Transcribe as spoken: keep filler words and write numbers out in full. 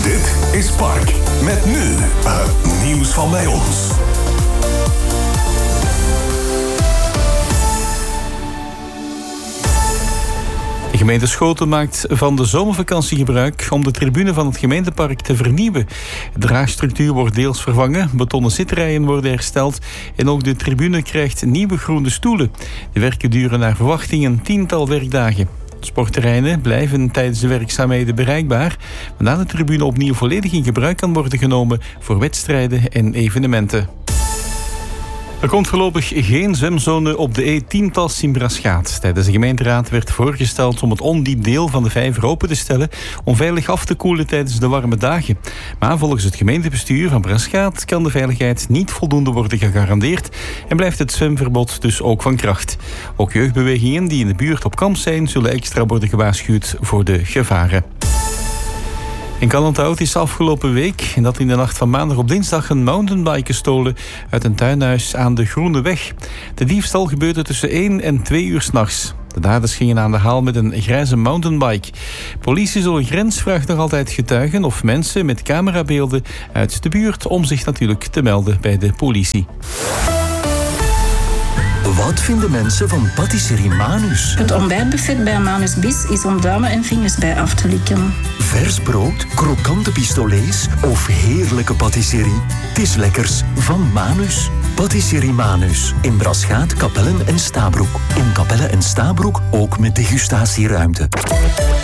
Dit is Park. Met nu het nieuws van bij ons. De gemeente Schoten maakt van de zomervakantie gebruik om de tribune van het gemeentepark te vernieuwen. De draagstructuur wordt deels vervangen, betonnen zitrijen worden hersteld en ook de tribune krijgt nieuwe groene stoelen. De werken duren naar verwachting een tiental werkdagen. Sportterreinen blijven tijdens de werkzaamheden bereikbaar, waarna de tribune opnieuw volledig in gebruik kan worden genomen voor wedstrijden en evenementen. Er komt voorlopig geen zwemzone op de E tien Tas in Braschaat. Tijdens de gemeenteraad werd voorgesteld om het ondiep deel van de vijver open te stellen om veilig af te koelen tijdens de warme dagen. Maar volgens het gemeentebestuur van Braschaat kan de veiligheid niet voldoende worden gegarandeerd en blijft het zwemverbod dus ook van kracht. Ook jeugdbewegingen die in de buurt op kamp zijn zullen extra worden gewaarschuwd voor de gevaren. In Kallenhout is afgelopen week, en dat in de nacht van maandag op dinsdag, een mountainbike gestolen uit een tuinhuis aan de Groene Weg. De diefstal gebeurde tussen één en twee uur 's nachts. De daders gingen aan de haal met een grijze mountainbike. Politie Zonder Grens vraagt nog altijd getuigen of mensen met camerabeelden uit de buurt om zich natuurlijk te melden bij de politie. Wat vinden mensen van patisserie Manus? Het ontbijtbuffet bij Manus Bis is om duimen en vingers bij af te likken. Vers brood, krokante pistolets of heerlijke patisserie? Het is lekkers van Manus. Patisserie Manus. In Braschaat, Kapellen en Stabroek. In Kapellen en Stabroek ook met degustatieruimte.